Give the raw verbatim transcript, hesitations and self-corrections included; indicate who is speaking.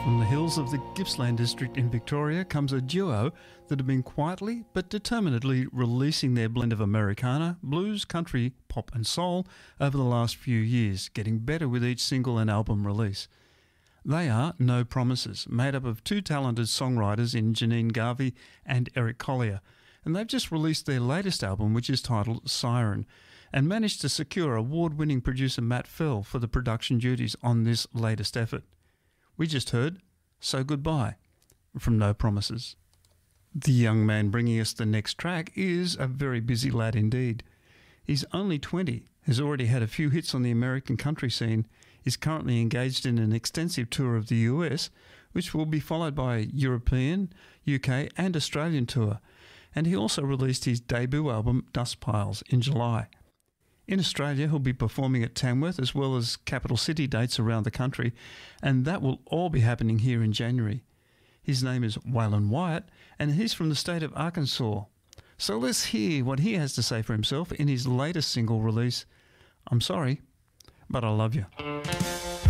Speaker 1: From the hills of the Gippsland district in Victoria comes a duo that have been quietly but determinedly releasing their blend of Americana, blues, country, pop and soul over the last few years, getting better with each single and album release. They are No Promises, made up of two talented songwriters in Janine Garvey and Eric Collier, and they've just released their latest album, which is titled Siren, and managed to secure award-winning producer Matt Fell for the production duties on this latest effort. We just heard So Goodbye from No Promises. The young man bringing us the next track is a very busy lad indeed. He's only twenty, has already had a few hits on the American country scene, is currently engaged in an extensive tour of the U S, which will be followed by a European, U K and Australian tour, and he also released his debut album Dust Piles in July. In Australia, he'll be performing at Tamworth as well as capital city dates around the country, and that will all be happening here in January. His name is Waylon Wyatt, and he's from the state of Arkansas. So let's hear what he has to say for himself in his latest single release, I'm Sorry, But I Love You.